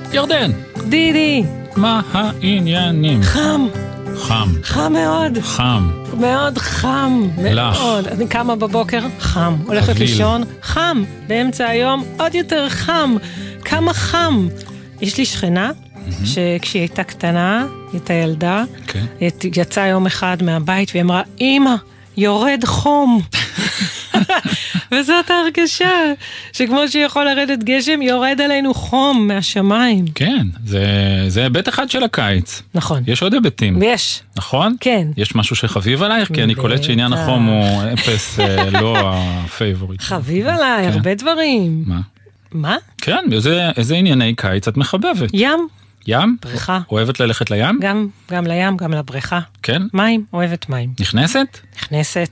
ירדן, דידי, מה העניינים? חם. חם. חם מאוד. חם. מאוד חם. לך. מאוד. אני קמה בבוקר, חם. הולכת חביל. לישון, חם. באמצע היום, עוד יותר חם. כמה חם. יש לי שכנה, שכשהיא הייתה קטנה, היא הייתה ילדה, כן. היא יצאה יום אחד מהבית והיא אמרה, אמא, יורד חום. וזאת ההרגשה, שכמו שיכול לרדת גשם, יורד עלינו חום מהשמיים. כן, זה היבט אחד של הקיץ. נכון. יש עוד היבטים. ויש. נכון? כן. יש משהו שחביב עלייך? כי אני קולט שעניין החום הוא אפס, לא הפייבוריט. חביב עליי, כן. הרבה דברים. מה? מה? כן, איזה ענייני קיץ את מחבבת? ים, ים? בריכה. אוהבת ללכת לים? גם לים, גם לבריכה. כן? מים, אוהבת מים. נכנסת? נכנסת.